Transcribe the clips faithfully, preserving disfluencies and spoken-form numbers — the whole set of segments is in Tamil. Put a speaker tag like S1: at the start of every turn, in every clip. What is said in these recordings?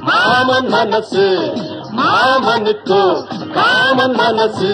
S1: மாமன் மனசு மாமனுக்கோ காமன் மனசு.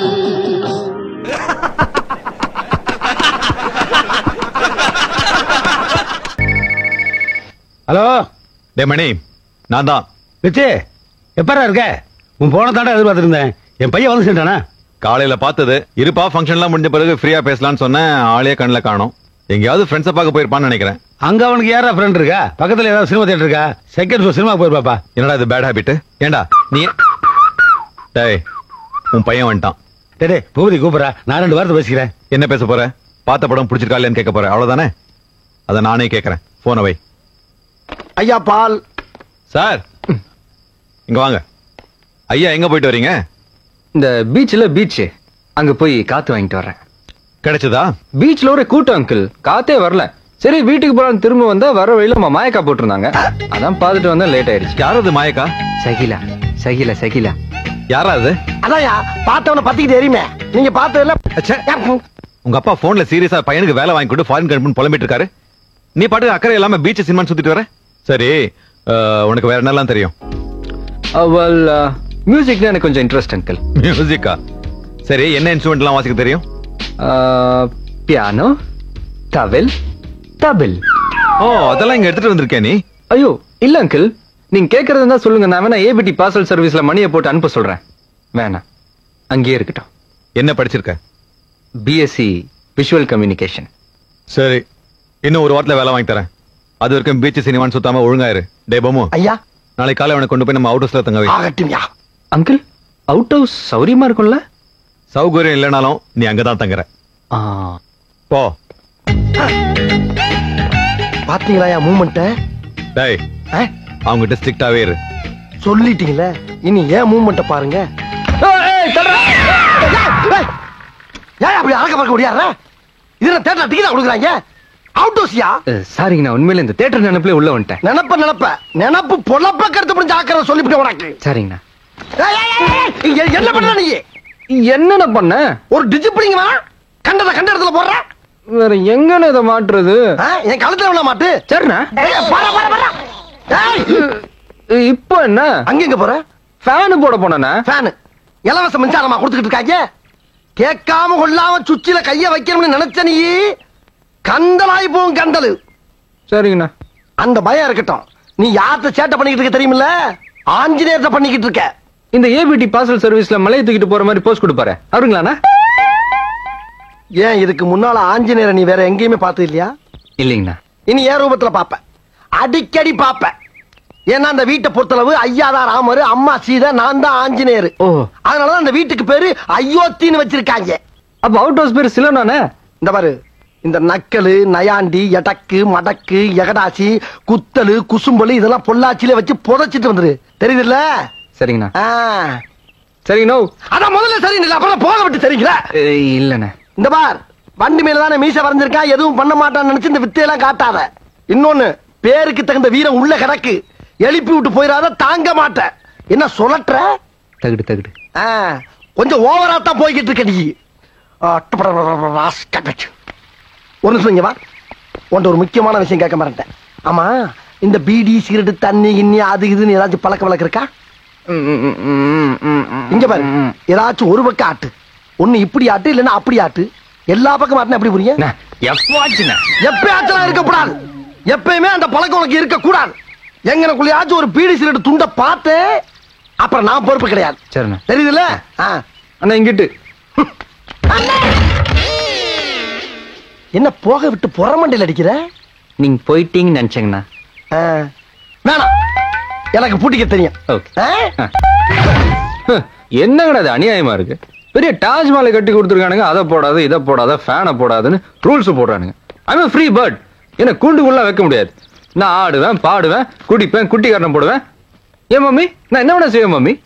S2: ஹலோ
S3: டே மணி, நான் தான்.
S2: பிச்சு எப்பரா இருக்க? உன் போன தாண்டா எதிர்பார்த்திருந்தேன். என் பையன் வந்து சேர்ந்தானா?
S3: காலையில பார்த்தது இருப்பா, ஃபங்க்ஷன்லாம் முடிஞ்ச பிறகு ஃப்ரீயா பேசலாம்னு சொன்னேன். ஆளே கண்ணில் காணோம். எங்கேயாவது ஃப்ரெண்ட்ஸை பார்க்க போயிருப்பான்னு நினைக்கிறேன்.
S2: அங்க அவனுக்கு யாரா ஃப்ரெண்ட் இருக்கா? பக்கத்துல ஏதாவது சினிமா தியேட்டர் இருக்கா? Second show cinema போயிருப்பாப்பா.
S3: என்னடா இது பேட் ஹாபிட்? ஏண்டா நீ டேய், உன் பையன் வந்துட்டான்.
S2: டே டே பூபதி கூப்பிடா, நான் ரெண்டு வாரத்தை பேசிக்கிறேன்.
S3: என்ன பேச போற? பார்த்த படம் பிடிச்சிருக்கா இல்லையான்னு கேட்க போறேன், அவ்வளவுதானே? அதை நானே கேட்கறேன். போன வை.
S4: ஐயா பால்.
S3: சார் இங்க வாங்க. ஐயா எங்க போயிட்டு வரீங்க?
S5: இந்த பீச்ல பீச் அங்க போய் காத்து வாங்கிட்டு வர்றேன்.
S3: கிடைச்சதா?
S5: பீச்ல ஒரு கூட்டம் அங்கிள், காத்தே வரல. சரி வீட்டுக்கு போறான்னு திரும்ப வந்தா வர வழியில நம்ம மாயக்கா போட்டிருந்தாங்க. அதான் பாத்துட்டு வந்தா லேட் ஆயிடுச்சு.
S3: யாரது மாயக்கா?
S5: சகிலா சகிலா சகிலா.
S3: யாரா அது?
S4: அதான்யா பார்த்தவன பத்திக்கிட்டு எரியுமே. நீங்க பார்த்ததுல
S3: உங்க அப்பா போன்ல சீரியஸா பையனுக்கு வேலை வாங்கி கொண்டு ஃபாரின் கம்பெனி புலம்பிட்டு இருக்காரு. நீ பாட்டு அக்கறை இல்லாம பீச் சினிமா சுத்திட்டு வர. சரி உனக்கு வேற என்னெல்லாம் தெரியும்?
S5: அவள் மியூசிக்னா எனக்கு கொஞ்சம் இன்ட்ரெஸ்ட் அங்கிள்.
S3: மியூசிக்கா? சரி என்ன இன்ஸ்ட்ருமெண்ட் எல்லாம் வாசிக்க தெரியும்?
S5: பியானோ, தவில், தபில்.
S3: ஓ அதெல்லாம் இங்க எடுத்துட்டு வந்திருக்கே நீ?
S5: ஐயோ இல்ல அங்கிள், நீங்க கேக்குறது தான் சொல்லுங்க. நான் வேணா ஏபிடி பார்சல் சர்வீஸ்ல மணியை போட்டு அனுப்ப சொல்றேன். வேணாம், அங்கேயே இருக்கட்டும்.
S3: என்ன படிச்சிருக்க?
S5: BSc visual communication.
S3: சரி இன்னும் ஒரு வாரத்துல வேலை வாங்கி தரேன். அது வரைக்கும் பீச் சினிமான்னு சுத்தாம ஒழுங்காயிரு. டே பொம்மு,
S4: ஐயா
S3: நாளைக்கு காலை அவனை கொண்டு போய் நம்ம அவுட் ஹவுஸ்ல தங்க வை.
S4: ஆகட்டும்யா.
S5: அங்கிள் அவுட் ஹவுஸ் சௌரியமா இருக்கும்ல?
S3: சௌகரியம் இல்லைனாலும் நீ அங்கதான் தங்குற.
S5: ஆ
S3: போ.
S4: பாத்தீங்களா மூமெண்ட்?
S3: டேய் அவங்ககிட்ட ஸ்ட்ரிக்டாவே இரு.
S4: சொல்லிட்டீங்களே, இனி ஏன் மூமெண்ட பாருங்க. ஏன் அப்படி அறக்க பார்க்க முடியாத? இதுல தேட்டர் டிக்கெட் கொடுக்குறாங்க. அவுட் ஹவுஸ்யா?
S5: சாரிங்க, நான் உண்மையில இந்த தியேட்டர் நினைப்புல உள்ள வந்துட்டேன்.
S4: நினப்ப நினப்ப நினப்பு பொழப்ப கருத்து புரிஞ்சு ஆக்கிற சொல்லிவிட்டு உனக்கு.
S5: சரிங்கண்ணா.
S4: என்ன பண்ற நீ?
S5: என்னென்ன பண்ண?
S4: ஒரு டிசிப்ளின் வேணா? கண்டத கண்ட இடத்துல போடுற.
S5: வேற எங்கன்னு இதை மாட்டுறது?
S4: என் கழுத்துல உள்ள மாட்டு.
S5: சரிண்ணா. இப்போ என்ன
S4: அங்க எங்க போற?
S5: ஃபேன் போட போனா?
S4: ஃபேன் இலவச மின்சாரமா கொடுத்துக்கிட்டு இருக்காங்க. கேட்காம கொள்ளாம சுச்சில கைய வைக்கணும்னு நினைச்ச நீ கந்தலாய் போகும் கந்தலு.
S5: சரிங்கண்ணா.
S4: அந்த பயம் இருக்கட்டும். நீ யார்கிட்ட சேட்டை பண்ணிக்கிட்டு இருக்க தெரியுமில்ல? ஆஞ்சநேயர்கிட்ட பண்ணிக்கிட்டு இருக்க.
S5: இந்த ஏபிடி பார்சல் சர்வீஸ்ல மலையை தூக்கிட்டு போற மாதிரி போஸ்ட் கொடுப்பாரு அவருங்களாண்ணா?
S4: ஏன் இதுக்கு முன்னால ஆஞ்சநேயரை நீ வேற எங்கேயுமே பார்த்தது இல்லையா?
S5: இல்லைங்கண்ணா.
S4: இனி ஏன் ரூபத்துல பாப்ப? அடிக்கடி பாப்ப. ஏன்னா அந்த வீட்டை பொறுத்தளவு ஐயாதான் ராமரு, அம்மா சீதை, நான் தான் ஆஞ்சநேயர்.
S5: ஓ
S4: அதனாலதான் அந்த வீட்டுக்கு பேரு அயோத்தின்னு வச்சிருக்காங்க.
S5: அப்ப அவுட் ஹவுஸ் பேரு சிலோனானே?
S4: இந்த பாரு, இந்த நக்கலு, நயாண்டி, எடக்கு, மடக்கு, எகடாசி, குத்தலு, குசும்பலு இதெல்லாம் பொள்ளாச்சியில வச்சு புதைச்சிட்டு வந்துரு. தெரியுதுல்ல?
S5: சரிங்கண்ணா. சரிங்கண்ணா.
S4: அதான் முதல்ல சரிங்க, அப்புறம் போக விட்டு சரிங்களா?
S5: இல்லண்ணே.
S4: இந்த பார், வண்டி மேலதானே மீச வரைஞ்சிருக்கா, எதுவும் பண்ண மாட்டான்னு நினைச்சு இந்த வித்தையெல்லாம் காட்டாத. இன்னொன்னு, பேருக்கு தகுந்த வீரம் உள்ள கிடக்கு. எழுப்பி விட்டு போயிடாத, தாங்க மாட்டேன். என்ன சொல்லற்ற?
S5: தகுடு தகுடு.
S4: கொஞ்சம் ஓவரா தான் போய்கிட்டு இருக்க நீ. ஒரு நிமிஷம் இங்க வா. உன்ட்ட ஒரு முக்கியமான விஷயம் கேட்க மாட்டேன். ஆமா, இந்த பீடி சிகரெட் தண்ணி கிண்ணி அது இதுன்னு ஏதாச்சும் பழக்க வழக்கம் இருக்கா? இங்க பாரு, ஏதாச்சும் ஒரு பக்கம் ஆட்டு. ஒண்ணு இப்படி ஆட்டு, இல்லன்னா அப்படி ஆட்டு. எல்லா பக்கம் ஆட்டுனா எப்படி புரியும்? எப்பயாச்சும் இருக்கக்கூடாது. எப்பயுமே அந்த பழக்கம் உனக்கு இருக்க கூடாது. எங்கனக்குள்ளயாச்சும் ஒரு பீடி சிகரெட் துண்ட பார்த்து அப்புறம் நான் பொறுப்பு கிடையாது.
S5: சரிண்ணா.
S4: தெரியுதுல்ல?
S5: அண்ணா இங்கிட்டு.
S4: என்ன போக விட்டு புறமண்டையில் அடிக்கிற?
S5: நீங்க போயிட்டீங்கன்னு நினைச்சேங்கண்ணா.
S4: வேணாம், எனக்கு பூட்டிக்க தெரியும்.
S5: என்னங்கடா அது அநியாயமா இருக்கு. பெரிய தாஜ்மஹாலை கட்டி கொடுத்துருக்கானுங்க. அதை போடாது, இதை போடாத, ஃபேனை போடாதுன்னு rules போடுறானுங்க. I am free bird. என்ன கூண்டுக்குள்ள வைக்க முடியாது. நான் ஆடுவேன், பாடுவேன், குடிப்பேன், குட்டி காரணம் போடுவேன். ஏன் மம்மி, நான் என்ன வேணா செய்வேன் மம்மி.